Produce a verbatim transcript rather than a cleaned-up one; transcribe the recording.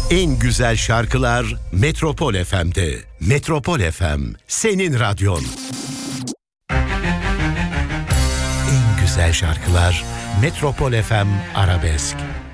En güzel şarkılar Metropol F M'de. Metropol F M, senin radyon. En güzel şarkılar Metropol F M Arabesk.